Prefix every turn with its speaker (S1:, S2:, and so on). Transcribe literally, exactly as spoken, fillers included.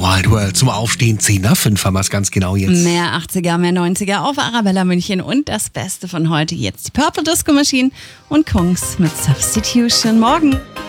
S1: Wild World zum Aufstehen. zehn nach fünf haben wir es ganz genau jetzt.
S2: Mehr achtziger, mehr neunziger auf Arabella München und das Beste von heute jetzt die Purple Disco Machine und Kungs mit Substitution. Morgen.